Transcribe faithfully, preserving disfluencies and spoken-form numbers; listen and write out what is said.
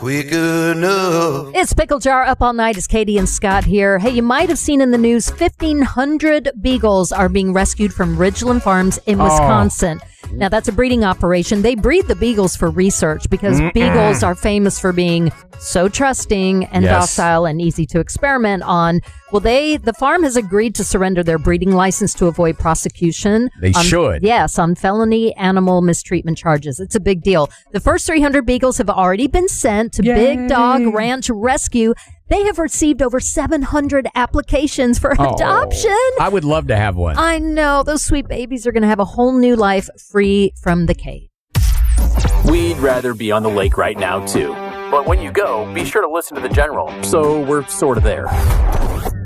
quick enough. It's Pickle Jar Up All Night. It's Katie and Scott here. Hey, you might have seen in the news fifteen hundred beagles are being rescued from Ridgeland Farms in Wisconsin. Oh. Now, that's a breeding operation. They breed the beagles for research because Mm-mm. beagles are famous for being so trusting and yes. docile and easy to experiment on. Well, they the farm has agreed to surrender their breeding license to avoid prosecution. They on, should. Yes, on felony animal mistreatment charges. It's a big deal. The first three hundred beagles have already been sent to Yay. Big Dog Ranch Rescue. They have received over seven hundred applications for oh, adoption. I would love to have one. I know. Those sweet babies are going to have a whole new life free from the cage. We'd rather be on the lake right now, too. But when you go, be sure to listen to the General, so we're sort of there.